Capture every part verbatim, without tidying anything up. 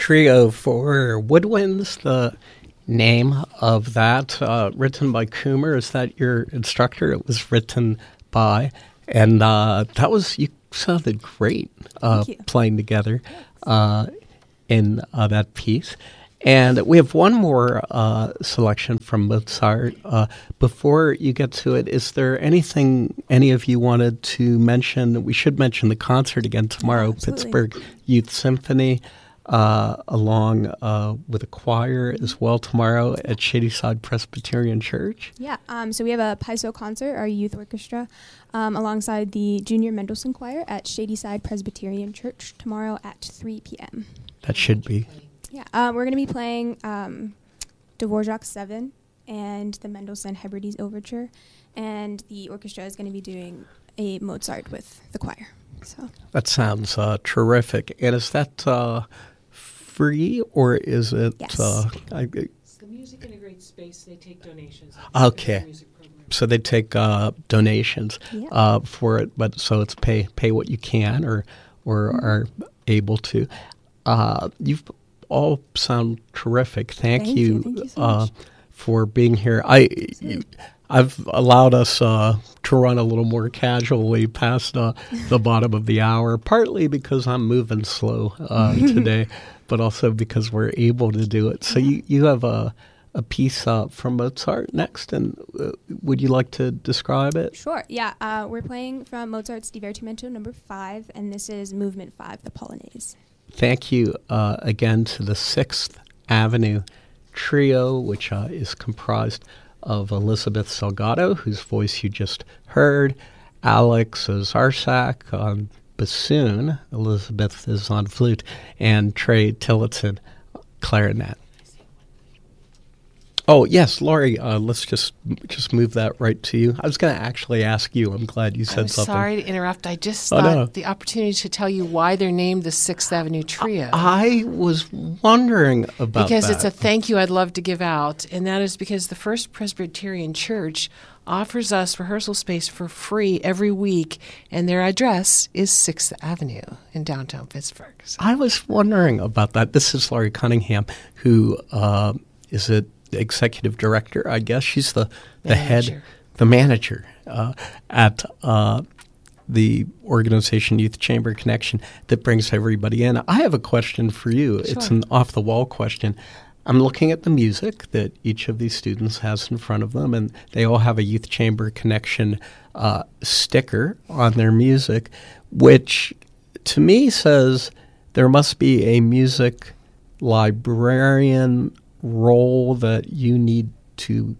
Trio for Woodwinds, the name of that, uh, written by Coomer. Is that your instructor? It was written by, and uh, that was, you sounded great uh, playing together uh, in uh, that piece. And we have one more uh, selection from Mozart. Uh, before you get to it, is there anything any of you wanted to mention? We should mention the concert again tomorrow, Absolutely. Pittsburgh Youth Symphony, uh, along uh, with a choir as well tomorrow at Shadyside Presbyterian Church. Yeah, um, so we have a Paiso concert, our youth orchestra, um, alongside the Junior Mendelssohn Choir at Shadyside Presbyterian Church tomorrow at three p.m. That should be. Yeah, uh, we're going to be playing um, Dvorak seven and the Mendelssohn Hebrides Overture, and the orchestra is going to be doing a Mozart with the choir. So that sounds uh, terrific. And is that uh, free, or is it? Yes. Uh, I, The Music Integrates Space, they take donations. Okay. So they take uh, donations Yeah. uh, for it, but so it's pay pay what you can or or Mm-hmm. are able to. Uh, you've all sound terrific. Thank, Thank you, you. Thank you so uh, much. for being here. I you, I've allowed us uh, to run a little more casually past uh, the bottom of the hour, partly because I'm moving slow uh, today, but also because we're able to do it. So you, you have a a piece uh, from Mozart next, and uh, would you like to describe it? Sure, yeah. Uh, we're playing from Mozart's Divertimento number five, and this is Movement five, the Polonaise. Thank you uh, again to the Sixth Avenue Trio, which uh, is comprised of Elizabeth Salgado, whose voice you just heard, Alex Zarsak on bassoon, Elizabeth is on flute, and Trey Tillotson, clarinet. Oh, yes, Laurie, uh, let's just just move that right to you. I was going to actually ask you. I'm glad you said I'm something. sorry to interrupt. I just Oh, thought no. the opportunity to tell you why they're named the Sixth Avenue Trio. I was wondering about because that. it's a thank you I'd love to give out, and that is because the First Presbyterian Church offers us rehearsal space for free every week, and their address is Sixth Avenue in downtown Pittsburgh. So I was wondering about that. This is Laurie Cunningham, who uh, is it executive director, I guess. She's the, the head, Manager. the manager uh, at uh, the organization Youth Chamber Connection that brings everybody in. I have a question for you. It's Sure. an off-the-wall question. I'm looking at the music that each of these students has in front of them, and they all have a Youth Chamber Connection uh, sticker on their music, which to me says there must be a music librarian role that you need to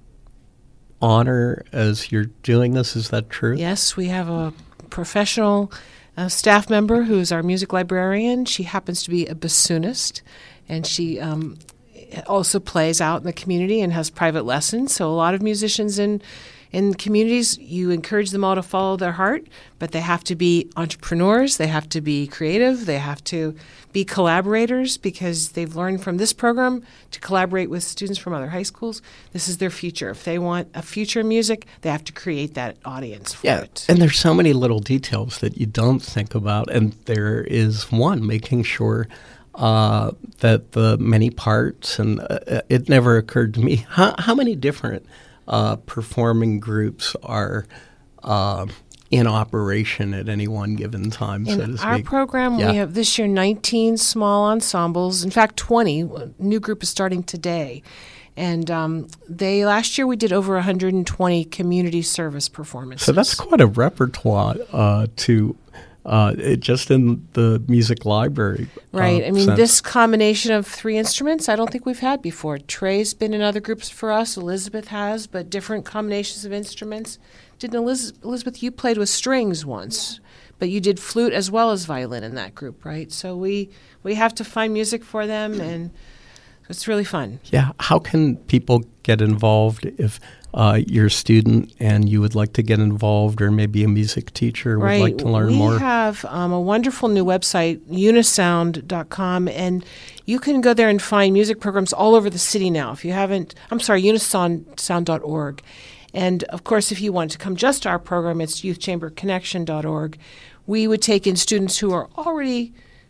honor as you're doing this. Is that true? yes, we have a professional uh, staff member who is our music librarian. She happens to be a bassoonist, and she um, also plays out in the community and has private lessons. So a lot of musicians in in communities, you encourage them all to follow their heart, but they have to be entrepreneurs, they have to be creative, they have to be collaborators, because they've learned from this program to collaborate with students from other high schools. This is their future. If they want a future in music, they have to create that audience for Yeah, it. and there's so many little details that you don't think about, and there is one, making sure uh, that the many parts, and uh, it never occurred to me, how, how many different uh, performing groups are uh, in operation at any one given time, so to In speak? our program, Yeah. we have this year nineteen small ensembles. In fact, twenty. A new group is starting today. And um, they last year we did over one hundred twenty community service performances. So that's quite a repertoire uh, to uh, it, just in the music library. uh, Right. I mean, sense. this combination of three instruments, I don't think we've had before. Trey's been in other groups for us. Elizabeth has, but different combinations of instruments. Didn't Eliz- Elizabeth, you played with strings once, but you did flute as well as violin in that group, right? So we, we have to find music for them, and it's really fun. Yeah. How can people get involved if uh, you're a student and you would like to get involved, or maybe a music teacher would Right. like to learn we more? We have um, a wonderful new website, unisound dot com, and you can go there and find music programs all over the city now. If you haven't, I'm sorry, unisound dot org. And, of course, if you want to come just to our program, it's youth chamber connection dot org. We would take in students who are already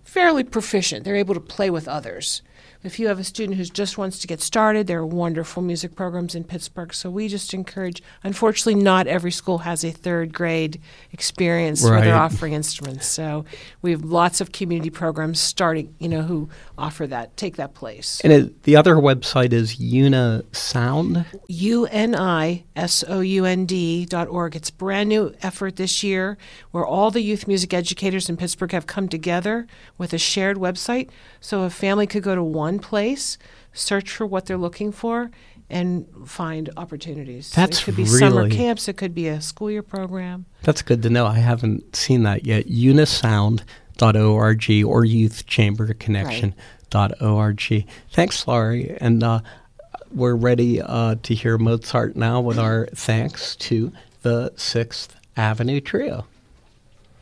fairly proficient. They're able to play with others. If you have a student who just wants to get started, there are wonderful music programs in Pittsburgh. So we just encourage, unfortunately, not every school has a third grade experience where they're Right. offering instruments. So we have lots of community programs starting, you know, who offer that, take that place. And it, the other website is Unisound. U N I S O U N D dot org. It's a brand new effort this year where all the youth music educators in Pittsburgh have come together with a shared website. So a family could go to one place, search for what they're looking for, and find opportunities. That's It could be summer really- camps. It could be a school year program. That's good to know. I haven't seen that yet. Unisound dot org or youth chamber connection dot org. Thanks, Laurie. And uh, we're ready uh, to hear Mozart now with our thanks to the Sixth Avenue Trio.